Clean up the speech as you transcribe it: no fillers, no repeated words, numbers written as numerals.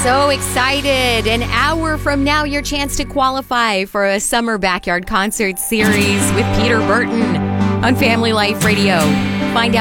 So excited. An hour from now, your chance to qualify for a summer backyard concert series with Peter Burton on Family Life Radio. Find out